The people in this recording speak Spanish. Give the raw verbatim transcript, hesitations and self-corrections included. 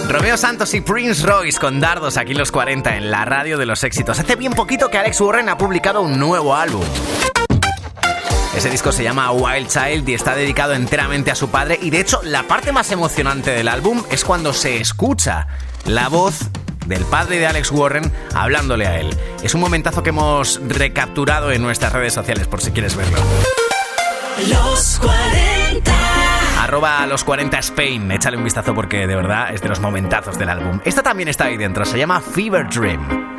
Romeo Santos y Prince Royce con Dardos aquí en los cuarenta en la radio de los éxitos. Hace bien poquito que Alex Warren ha publicado un nuevo álbum. Ese disco se llama Wild Child y está dedicado enteramente a su padre, y de hecho la parte más emocionante del álbum es cuando se escucha la voz del padre de Alex Warren hablándole a él. Es un momentazo que hemos recapturado en nuestras redes sociales por si quieres verlo. Los cuarenta. Arroba los cuarenta Spain, échale un vistazo porque de verdad es de los momentazos del álbum. Esta también está ahí dentro, se llama Fever Dream.